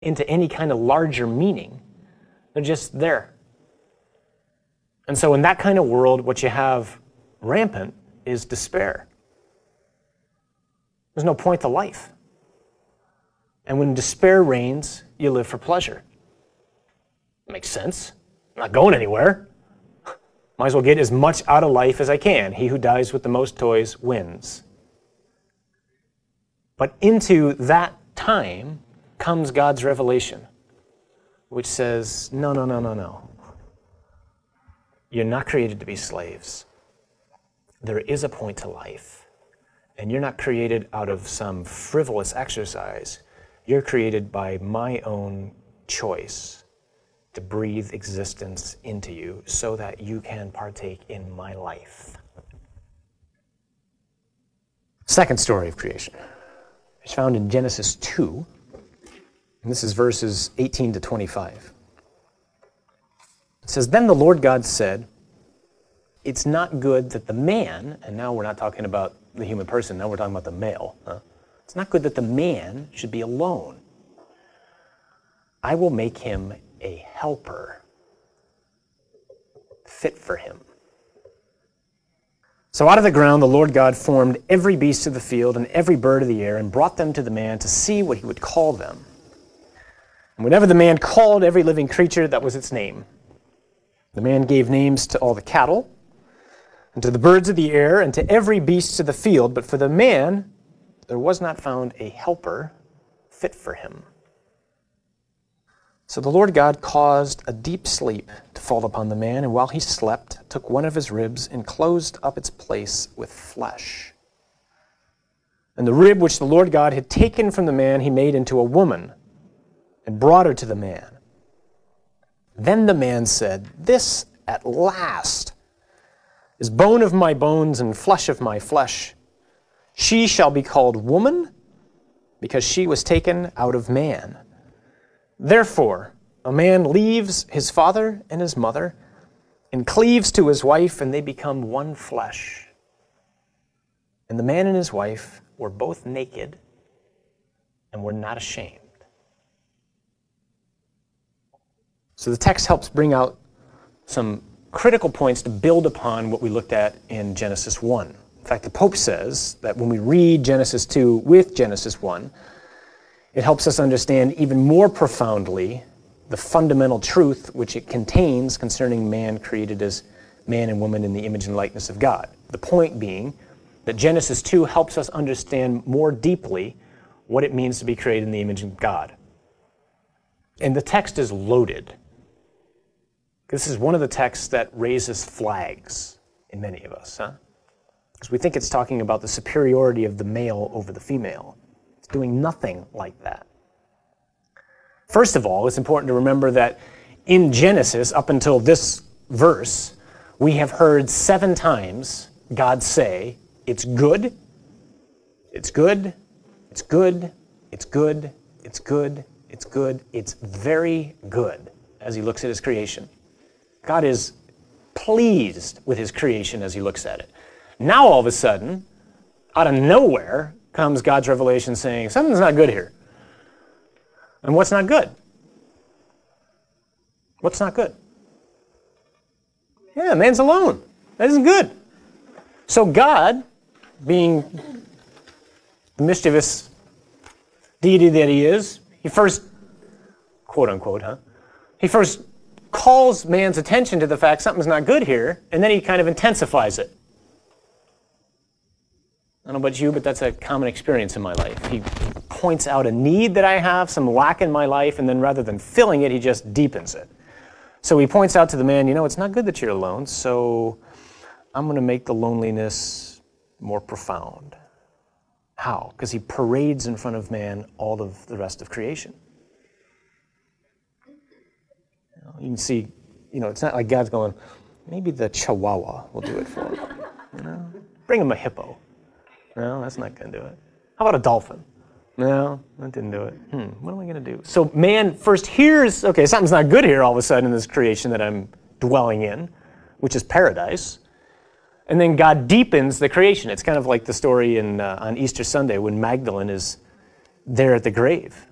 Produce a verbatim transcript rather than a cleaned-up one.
into any kind of larger meaning. They're just there. And so in that kind of world, what you have rampant is despair. There's no point to life. And when despair reigns, you live for pleasure. Makes sense. I'm not going anywhere. Might as well get as much out of life as I can. He who dies with the most toys wins. But into that time comes God's revelation, which says, no, no, no, no, no. You're not created to be slaves. There is a point to life. And you're not created out of some frivolous exercise. You're created by my own choice to breathe existence into you so that you can partake in my life. Second story of creation. It's found in Genesis two. And this is verses eighteen to twenty-five. It says, "Then the Lord God said, it's not good that the man," and now we're not talking about the human person, now we're talking about the male. Huh? "It's not good that the man should be alone. I will make him a helper fit for him." So out of the ground the Lord God formed every beast of the field and every bird of the air and brought them to the man to see what he would call them. And whenever the man called every living creature, that was its name. The man gave names to all the cattle, and to the birds of the air, and to every beast of the field, but for the man there was not found a helper fit for him. So the Lord God caused a deep sleep to fall upon the man, and while he slept, took one of his ribs and closed up its place with flesh. And the rib which the Lord God had taken from the man he made into a woman, and brought her to the man. Then the man said, "This at last is bone of my bones and flesh of my flesh. She shall be called woman, because she was taken out of man. Therefore, a man leaves his father and his mother, and cleaves to his wife, and they become one flesh. And the man and his wife were both naked, and were not ashamed." So the text helps bring out some critical points to build upon what we looked at in Genesis one. In fact, the Pope says that when we read Genesis two with Genesis one, it helps us understand even more profoundly the fundamental truth which it contains concerning man created as man and woman in the image and likeness of God. The point being that Genesis two helps us understand more deeply what it means to be created in the image of God. And the text is loaded. This is one of the texts that raises flags in many of us, huh? Because we think it's talking about the superiority of the male over the female. It's doing nothing like that. First of all, it's important to remember that in Genesis, up until this verse, we have heard seven times God say, it's good, it's good, it's good, it's good, it's good, it's good, it's very good, as he looks at his creation. God is pleased with his creation as he looks at it. Now all of a sudden, out of nowhere, comes God's revelation saying, something's not good here. And what's not good? What's not good? Yeah, man's alone. That isn't good. So God, being the mischievous deity that he is, he first, quote unquote, huh? He first calls man's attention to the fact something's not good here, and then he kind of intensifies it. I don't know about you, but that's a common experience in my life. He points out a need that I have, some lack in my life, and then rather than filling it, he just deepens it. So he points out to the man, you know, it's not good that you're alone, so I'm going to make the loneliness more profound. How? Because he parades in front of man all of the rest of creation. You know, you can see, you know, it's not like God's going, maybe the chihuahua will do it for him. You know? Bring him a hippo. No, that's not going to do it. How about a dolphin? No, that didn't do it. Hmm, what am I going to do? So man first hears, okay, something's not good here all of a sudden in this creation that I'm dwelling in, which is paradise. And then God deepens the creation. It's kind of like the story in uh, on Easter Sunday when Magdalene is there at the grave.